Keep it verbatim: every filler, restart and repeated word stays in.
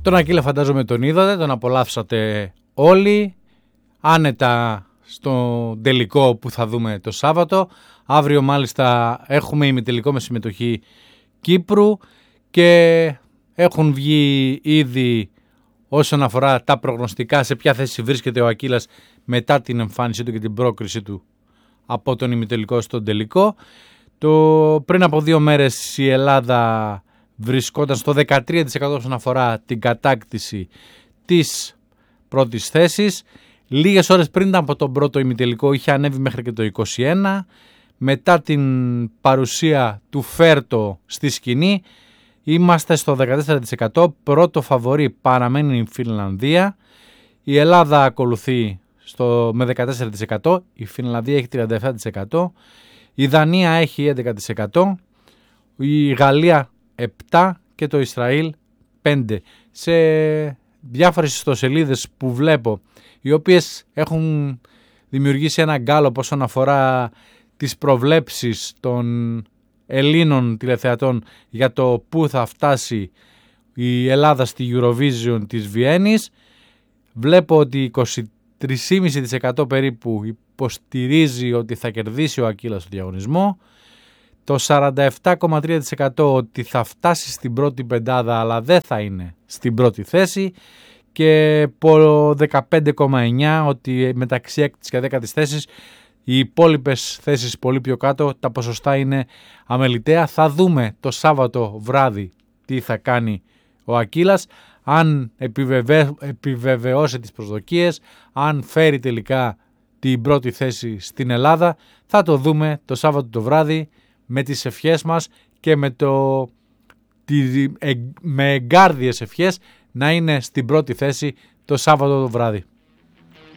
Τον Ακύλα φαντάζομαι τον είδατε, τον απολαύσατε όλοι. Άνετα στο τελικό που θα δούμε το Σάββατο. Αύριο μάλιστα έχουμε ημιτελικό με συμμετοχή Κύπρου και έχουν βγει ήδη όσον αφορά τα προγνωστικά σε ποια θέση βρίσκεται ο Ακύλας μετά την εμφάνισή του και την πρόκριση του από τον ημιτελικό στον τελικό. Το, πριν από δύο μέρες η Ελλάδα βρισκόταν στο δεκατρία τοις εκατό όσον αφορά την κατάκτηση της πρώτης θέσης. Λίγες ώρες πριν από τον πρώτο ημιτελικό είχε ανέβει μέχρι και το είκοσι ένα. Μετά την παρουσία του Φέρτο στη σκηνή είμαστε στο δεκατέσσερα τοις εκατό. Πρώτο φαβορί παραμένει η Φινλανδία. Η Ελλάδα ακολουθεί στο, με δεκατέσσερα τοις εκατό. Η Φινλανδία έχει τριάντα επτά τοις εκατό. Η Δανία έχει έντεκα τοις εκατό. Η Γαλλία επτά τοις εκατό και το Ισραήλ πέντε τοις εκατό. Σε διάφορες ιστοσελίδες που βλέπω, οι οποίες έχουν δημιουργήσει ένα γκάλωπ όσον αφορά τις προβλέψεις των Ελλήνων τηλεθεατών για το πού θα φτάσει η Ελλάδα στη Eurovision της Βιέννης, βλέπω ότι είκοσι τρία κόμμα πέντε τοις εκατό περίπου υποστηρίζει ότι θα κερδίσει ο Ακύλας στο διαγωνισμό, το σαράντα επτά κόμμα τρία τοις εκατό ότι θα φτάσει στην πρώτη πεντάδα αλλά δεν θα είναι στην πρώτη θέση και δεκαπέντε κόμμα εννιά τοις εκατό ότι μεταξύ έκτης και δέκατης θέσης οι υπόλοιπες θέσεις πολύ πιο κάτω τα ποσοστά είναι αμεληταία. Θα δούμε το Σάββατο βράδυ τι θα κάνει ο Ακύλας, αν επιβεβαι... επιβεβαιώσει τις προσδοκίες, αν φέρει τελικά την πρώτη θέση στην Ελλάδα. Θα το δούμε το Σάββατο το βράδυ με τις ευχές μας και με, το... με εγκάρδιες ευχές να είναι στην πρώτη θέση το Σάββατο το βράδυ.